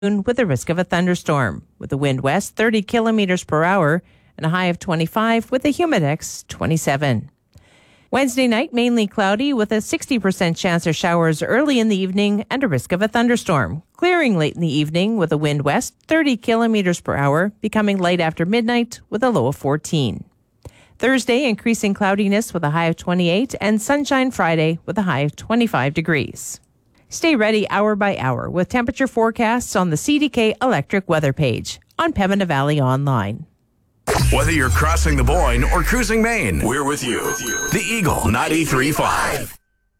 with a risk of a thunderstorm, with a wind west 30 kilometers per hour and a high of 25 with a humidex 27. Wednesday night, mainly cloudy with a 60% chance of showers early in the evening and a risk of a thunderstorm. Clearing late in the evening with a wind west 30 kilometers per hour, becoming light after midnight with a low of 14. Thursday, increasing cloudiness with a high of 28 and sunshine Friday with a high of 25 degrees. Stay ready hour by hour with temperature forecasts on the CDK Electric weather page on Pembina Valley Online. Whether you're crossing the Boyne or cruising Maine, we're with you. The Eagle 93.5.